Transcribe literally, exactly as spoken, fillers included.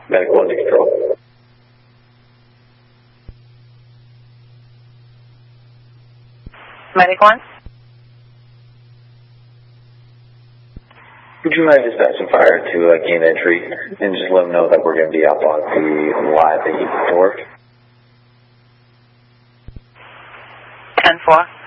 Medical under control. Medic one. Would you mind dispatching fire to uh, gain entry and just let them know that we're going to be up on the live that you can work? ten four.